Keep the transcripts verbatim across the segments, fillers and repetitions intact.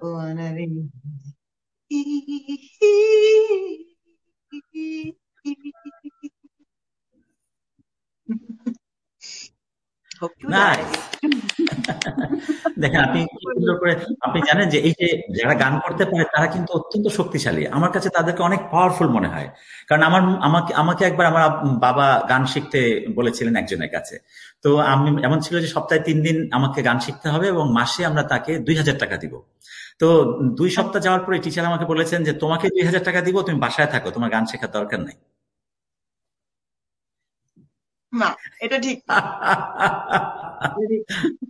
O আনারে Hope you nice. like. দেখেন আপনি কি সুন্দর করে, আপনি জানেন যে এই যে যারা গান করতে পারে তারা কিন্তু অত্যন্ত শক্তিশালী। আমার কাছে তাদেরকে অনেক পাওয়ারফুল মনে হয়। কারণ আমার আমাকে আমাকে একবার আমার আব- বাবা গান শিখতে বলেছিলেন একজনের কাছে। তো আমি এমন ছিল যে সপ্তাহে তিন দিন আমাকে গান শিখতে হবে এবং মাসে আমরা তাকে দুই হাজার টাকা দিব। তো দুই সপ্তাহ যাওয়ার পরে টিচার আমাকে বলেছেন যে তোমাকে দুই হাজার টাকা দিব, তুমি বাসায় থাকো, তোমার গান শেখার দরকার নাই। না, এটা ঠিক না। এটা ঠিক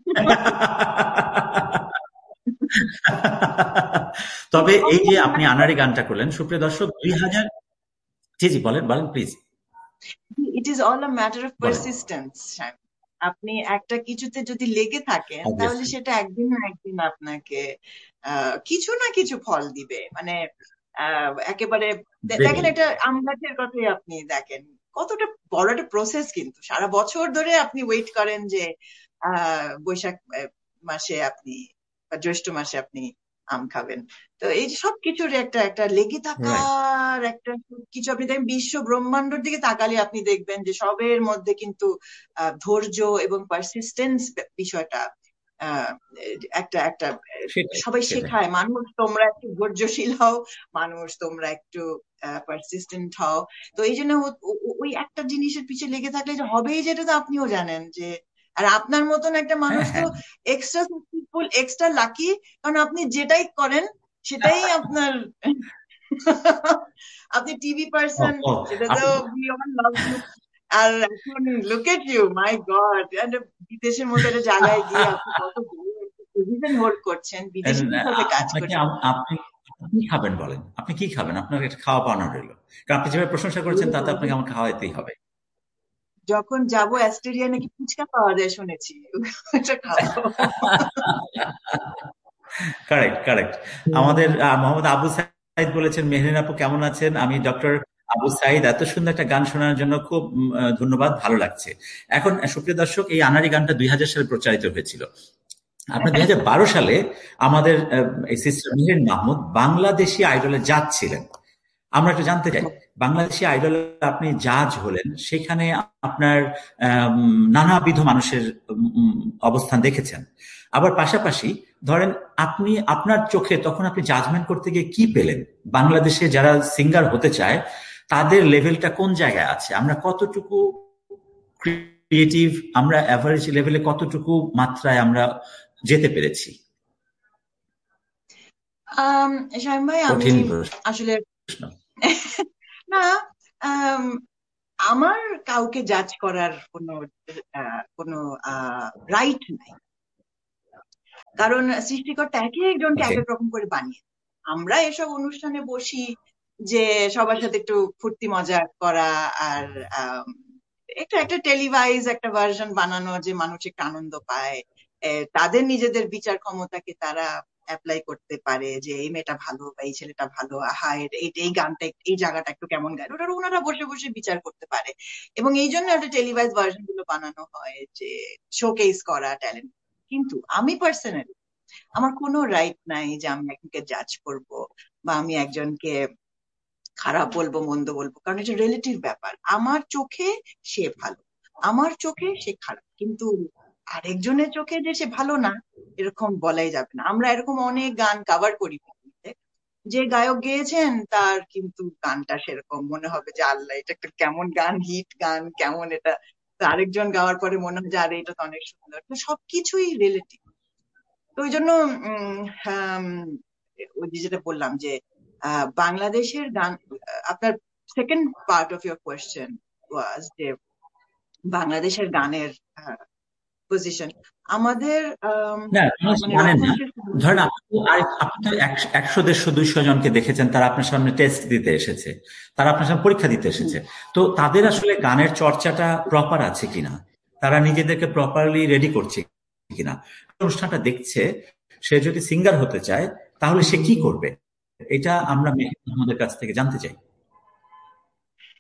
তবে It's এই all যে a আপনি matter of আনাড়ি গানটা করলেন, সুপ্রিয় দর্শক, দুই হাজার, জি জি বলেন বলেন please it is all a matter of বলেন। persistence, শায়ন। আপনি একটা কিছুতে যদি লেগে থাকেন তাহলে অবভিয়াসলি সেটা একদিন না একদিন আপনাকে আহ, কিছু না কিছু ফল দিবে। মানে আহ, একেবারে দে- দেখেন, দেখি। এটা আম গাছের কথাই আপনি দেখেন, কতটা বড় একটা প্রসেস, কিন্তু সারা বছর ধরে আপনি ওয়েট করেন যে আহ বৈশাখ আহ, মাসে আপনি বা জ্যৈষ্ঠ মাসে আপনি আম খাবেন। তো এই যে সবকিছুর একটা একটা লেগে রাইট। থাকার একটা কিছু, আপনি দেখবেন বিশ্ব ব্রহ্মাণ্ডের দিকে তাকালে আপনি দেখবেন যে সবের মধ্যে কিন্তু আহ, ধৈর্য এবং পারসিস্টেন্স বিষয়টা আহ, একটা একটা আহ, সেটাই সবাই সেটাই। শেখায় মানুষ, তোমরা একটু ধৈর্যশীল হও, মানুষ তোমরা একটু পারসিস্টেন্ট হও। তো এই জন্য ও- ও- ওই একটা জিনিসের পিছে লেগে থাকলে যে হবেই, যেটা তো আপনিও জানেন যে। আর আপনার মতন একটা হ্যাঁ মানুষ তো হ্যাঁ। এক্সট্রা সাকসেসফুল, এক্সট্রা লাকি, কারণ আপনি যেটাই করেন সেটাই আপনার আপনি টিভি ও, পার্সন, ও, সেটা তো আপনি উই অল লাভ ইউ। আর এখন look at U, my god, বিদেশের মতো একটা জায়গায় গিয়ে আপনি কত পজিশন হোল্ড করছেন, বিদেশিদের সাথে কাজ আপনাকে করছেন। আম- আপনি আপনি কি খাবেন বলেন, আপনি কি খাবেন? আপনার একটা খাওয়া পাওনা রইল, কারণ আপনি যেভাবে প্রশংসা করেছেন তাতে আপনাকে আমাকে খাওয়াইতেই হবে। যখন যাবো অ্যাস্টেরিয়া নাকি ফুচকা পাওয়া যায় শুনেছি, ওটা খাবো। Correct correct. আমাদের আহ, মোহাম্মদ আবু সাইদ বলেছেন, মেহরিন আপু কেমন আছেন? আমি ডক্টর আবু সাইদ, এত সুন্দর একটা গান শোনার জন্য খুব উম, আহ, ধন্যবাদ, ভালো লাগছে। এখন আহ, সুপ্রিয় দর্শক, এই আনাড়ি গানটা দুই হাজার সালে প্রচারিত হয়েছিল। আপনার দুই হাজার বারো সালে আমাদের আহ, এই সিস্টার মেহরিন মাহমুদ বাংলাদেশি আইডলে জাজ ছিলেন। আমরা একটু জানতে চাই, বাংলাদেশি আইডলে আপনি জাজ হলেন, সেখানে আপনার আম, নানাবিধ মানুষের উম, অবস্থান দেখেছেন। আবার পাশাপাশি ধরেন আপনি আপনার চোখে তখন আপনি জাজমেন্ট করতে গিয়ে কি পেলেন? বাংলাদেশে যারা সিঙ্গার হতে চায় তাদের লেভেলটা কোন জায়গায় আছে, আমরা কতটুকু ক্রিয়েটিভ, আমরা অ্যাভারেজ লেভেলে কতটুকু মাত্রায় আমরা যেতে পেরেছি? আম, শামীম ভাই, আমি কঠিন প্রশ্ন। আসলে না, আম, আমার কাউকে জাজ করার কোনো আহ, কোনো রাইট নাই, কারণ সৃষ্টিকর্তা এক একজনকে ওকে। এক এক রকম করে বানিয়ে। আমরা এসব অনুষ্ঠানে বসি যে সবার সাথে একটু ফুর্তি মজা করা, আর আম, একটু একটা টেলিভাইজ একটা ভার্সন বানানো যে মানুষ একটু আনন্দ পায়, এ, তাদের নিজেদের বিচার ক্ষমতাকে তারা অ্যাপ্লাই করতে পারে যে এই মেয়েটা ভালো বা এই ছেলেটা ভালো, আহা এর- এই এই গানটা একটু- এই জায়গাটা একটু কেমন গায়, ওটা ওনারা বসে বসে বিচার করতে পারে। এবং এই জন্য একটা টেলিভাইজ ভার্সন গুলো বানানো হয় যে শোকেস করা ট্যালেন্ট। কিন্তু আমি পার্সোনালি, আমার কোনো রাইট নাই যে আমি একজনকে জাজ করব বা আমি একজনকে খারাপ বলবো, মন্দ বলবো, কারণ এটা রিলেটিভ ব্যাপার। আমার চোখে সে ভালো, আমার চোখে সে খারাপ, কিন্তু আরেকজনের চোখে যে সে ভালো না, এরকম বলাই যাবে না। আমরা এরকম অনেক গান কভার করি পৃথিবীতে, যে গায়ক গেয়েছেন তার কিন্তু গানটা সেরকম মনে হবে যে আল্লাহ, এটা একটা কেমন গান, হিট গান, কেমন এটা। তো আরেকজন গাওয়ার পরে মনে হয় যে আরে এটা তো অনেক সুন্দর। তো সবকিছুই রিলেটিভ। তো ওই জন্য উম, আম, ওই যে যেটা বললাম যে আহ, বাংলাদেশের গান, আহ, আপনার second part of your question ওয়াজ যে বাংলাদেশের গানের পজিশন আমাদের আম, না মানুষ মানে জানেন না। রক্ষণশীল ধরেন সমাজে। আপনি তো আর- আপনি তো একশো একশো দেড়শো দুইশো জনকে দেখেছেন, তারা আপনার সামনে টেস্ট দিতে এসেছে, তারা আপনার সামনে পরীক্ষা দিতে হুম, এসেছে। তো তাদের আসলে গানের চর্চাটা প্রপার আছে কিনা, তারা নিজেদেরকে প্রপারলি রেডি করছে কিনা, অনুষ্ঠানটা দেখছে। সে যদি সিঙ্গার হতে চায় তাহলে সে কি করবে, এটা আমরা মেহমান আমাদের কাছ থেকে জানতে চাই।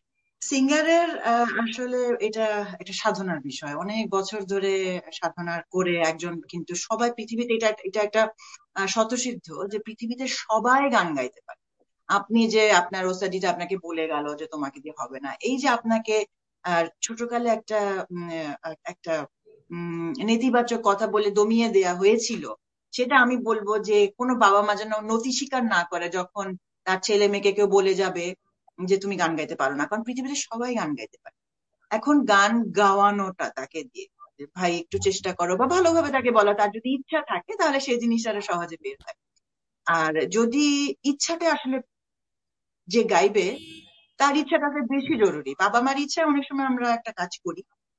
সিঙ্গারের আসলে এটা এটা সাধনার বিষয়, অনেক বছর ধরে সাধনা করে একজন, কিন্তু সবাই পৃথিবীতে, এটা এটা একটা আহ, স্বতঃসিদ্ধ যে পৃথিবীতে সবাই গান গাইতে পারে। আপনি যে আপনার ওস্তাদিটা আপনাকে বলে গেল যে তোমাকে দিয়ে হবে না, এই যে আপনাকে আহ ছোটকালে একটা উম, আহ, একটা উম নেতিবাচক কথা বলে দমিয়ে দেয়া হয়েছিল, সেটা আমি বলবো যে কোনো বাবা মা যেন নতি স্বীকার না করে যখন তার ছেলে মেয়েকে কেউ বলে যাবে যে তুমি গান গাইতে পারো না, কারণ পৃথিবীতে সবাই গান গাইতে পারে। এখন গান গাওয়ানোটা তাকে দিয়ে, যে ভাই একটু চেষ্টা করো, বা ভালোভাবে তাকে বলা, তার যদি ইচ্ছা থাকে তাহলে সেই জিনিসটা আরো সহজে বের হয়। আর যদি ইচ্ছাটা আসলে, যে গাইবে তার ইচ্ছাটাকে বেশি জরুরি। বাবা মার ইচ্ছায় অনেক সময় আমরা একটা কাজ করি,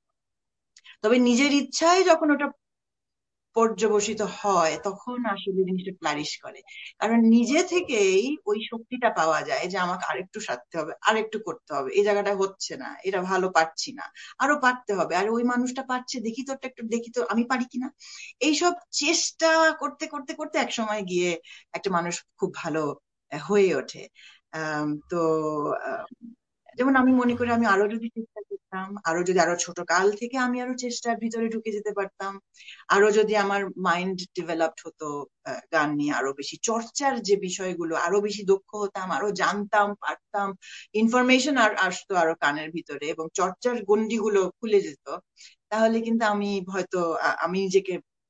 তবে নিজের ইচ্ছায় যখন ওটা পর্যবসিত হয় তখন আসলে জিনিসটা ফ্লারিশ করে। কারণ নিজে থেকেই ওই শক্তিটা পাওয়া যায় যে আমাকে আরেকটু সাধতে হবে, আরেকটু করতে হবে, এই জায়গাটা হচ্ছে না, এটা ভালো পারছি না, আরো পারতে হবে, আর ওই মানুষটা পারছে, দেখি তো একটা একটু, দেখি তো আমি পারি কিনা। এইসব চেষ্টা করতে করতে করতে এক সময় গিয়ে একটা মানুষ খুব ভালো আহ, হয়ে ওঠে। আম, তো আহ, যেমন আমি মনে করি আমি আরো যদি চেষ্টা করতাম, আরো যদি আরো ছোট কাল থেকে আমি আরো চেষ্টার ভিতরে ঢুকে যেতে পারতাম, আরো যদি আমার মাইন্ড ডেভেলপড হতো, আহ, গান নিয়ে আরো বেশি চর্চার যে বিষয়গুলো, আরো বেশি দক্ষ হতাম, আরো জানতাম পারতাম, ইনফরমেশন আর আসতো আরো কানের ভিতরে এবং চর্চার গন্ডিগুলো খুলে যেত, তাহলে কিন্তু আমি হয়তো আ- আমি নিজেকে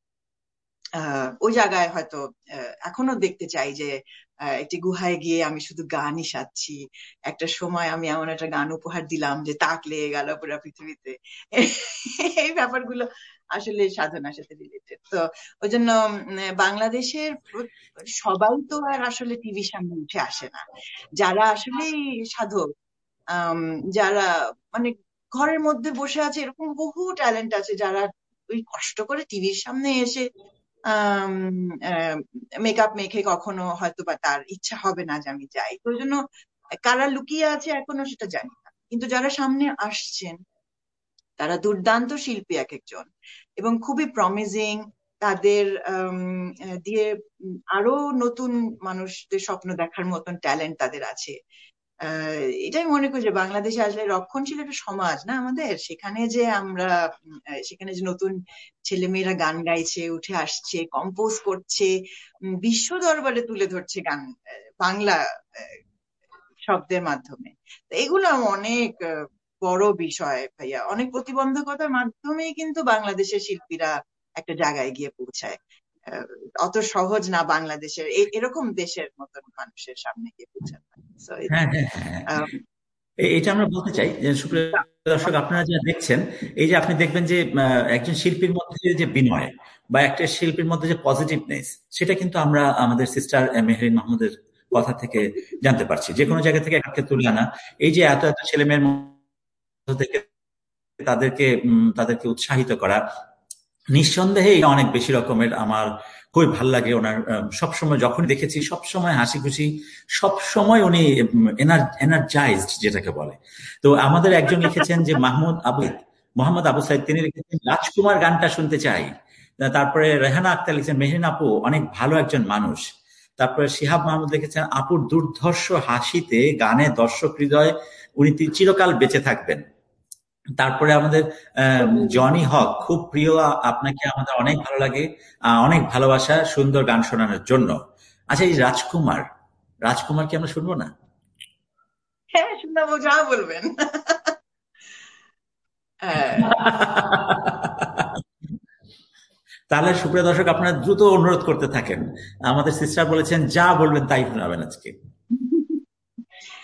আহ ওই জায়গায় হয়তো আহ, এখনো দেখতে চাই যে আহ, একটি গুহায় গিয়ে আমি শুধু গানই সাচ্ছি। একটা সময় আমি এমন একটা গান উপহার দিলাম যে তাক লেগে গেল পুরো পৃথিবীতে। এই ব্যাপারগুলো আসলে সাধনার সাথে রিলেটেড। তো ওই জন্য উম, বাংলাদেশের প্র- সবাই তো আর আসলে টিভির সামনে উঠে আসে না। যারা আসলেই সাধক, আম, যারা মানে ঘরের মধ্যে বসে আছে, এরকম বহু ট্যালেন্ট আছে যারা ওই কষ্ট করে টিভির সামনে এসে মেকআপ মেখে কখনো হয়তো বা তার ইচ্ছা হবে না যে আমি যাই। তো ওই জন্য কারা লুকিয়ে আছে এখনো সেটা জানি না, কিন্তু যারা সামনে আসছেন তারা দুর্দান্ত শিল্পী এক একজন, এবং খুবই প্রমিজিং। তাদের আম, আহ, দিয়ে উম, আরো নতুন মানুষদের স্বপ্ন দেখার মতন ট্যালেন্ট তাদের আছে। আহ এটাই মনে করি যে বাংলাদেশে আসলে রক্ষণশীল একটা সমাজ না আমাদের, সেখানে যে আমরা উম, আহ, সেখানে যে নতুন ছেলেমেয়েরা গান গাইছে, উঠে আসছে, কম্পোজ করছে, উম, বিশ্ব দরবারে তুলে ধরছে গান, আহ, বাংলা আহ, শব্দের মাধ্যমে। তো এগুলো অনেক আহ, বড় বিষয় ভাইয়া, অনেক প্রতিবন্ধকতার মাধ্যমেই কিন্তু বাংলাদেশের শিল্পীরা একটা জায়গায় গিয়ে পৌঁছায়। আহ, অত সহজ না বাংলাদেশের এ- এরকম দেশের মতন মানুষের সামনে গিয়ে পৌঁছানো। So, it's, হ্যাঁ, হ্যাঁ, হ্যাঁ, হ্যাঁ। um, এ- এটা আমরা বলতে চাই যে সুপ্রিয় দর্শক, আপনারা যা দেখছেন, এই যে আপনি দেখবেন যে আহ, একজন শিল্পীর মধ্যে যে বিনয় বা একটা শিল্পীর মধ্যে যে পজিটিভনেস, সেটা কিন্তু আমরা আমাদের সিস্টার মেহরিন মাহমুদের কথা থেকে জানতে পারছি। যে কোনো জায়গা থেকে কাউকে তুলে আনা, এই যে এত এত ছেলে মেয়ের মধ্যে থেকে তাদেরকে উম, তাদেরকে উৎসাহিত করা, নিঃসন্দেহে এটা অনেক বেশি রকমের আমার খুবই ভাল লাগে। ওনার সবসময় যখন দেখেছি সবসময় হাসি খুশি, সবসময় উনি এনার্জাইজড যেটাকে বলে। তো আমাদের একজন লিখেছেন যে মাহমুদ আবু মোহাম্মদ আবু সাইদ, তিনি লিখেছেন রাজকুমার গানটা শুনতে চাই। তারপরে রেহানা আক্তার লিখেছেন মেহরিন আপু অনেক ভালো একজন মানুষ। তারপরে শিহাব মাহমুদ লিখেছেন আপুর দুর্ধর্ষ হাসিতে গানে দর্শক হৃদয় উনি চিরকাল বেঁচে থাকবেন। তারপরে আমাদের আহ, জনি হক, খুব প্রিয় আপনাকে, আমাদের অনেক ভালো লাগে, আহ, অনেক ভালোবাসা, সুন্দর গান শোনানোর জন্য। আচ্ছা, এই রাজকুমার, রাজকুমার কি আমরা শুনবো না? হ্যাঁ, শোনাবো, যা বলবেন। হ্যাঁ, তাহলে সুপ্রিয় দর্শক, আপনারা দ্রুত অনুরোধ করতে থাকেন। আমাদের সিস্টার বলেছেন যা বলবেন তাই শোনাবেন আজকে।